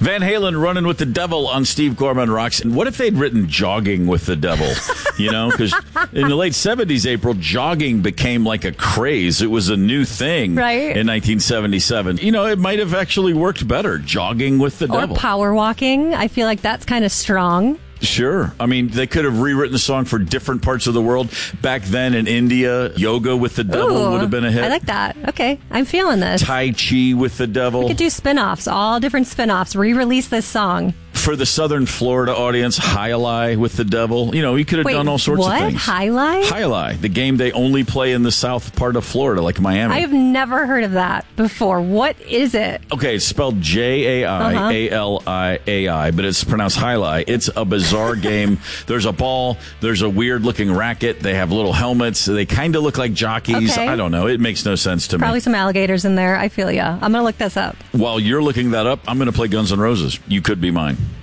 Van Halen running with the devil on Steve Gorman Rocks. And what if they'd written jogging with the devil? You know, because in the late 70s, April, jogging became like a craze. It was a new thing in 1977. You know, it might have actually worked better, jogging with the devil. Or power walking. I feel like that's kind of strong. Sure. I mean, they could have rewritten the song for different parts of the world. Back then in India, yoga with the devil would have been a hit. I like that. Okay, I'm feeling this. Tai Chi with the devil. We could do spin-offs, all different spin-offs. Re-release this song. For the Southern Florida audience, Jai-Alai with the devil. You know, he could have done all sorts of things. What? Jai-Alai? Jai-Alai, the game they only play in the south part of Florida, like Miami. I have never heard of that before. What is it? Okay, it's spelled Jaialai, but it's pronounced Jai-Alai. It's a bizarre game. There's a ball. There's a weird-looking racket. They have little helmets. They kind of look like jockeys. Okay. I don't know. It makes no sense to me. Probably some alligators in there. I feel ya. I'm going to look this up. While you're looking that up, I'm going to play Guns N' Roses. You Could Be Mine.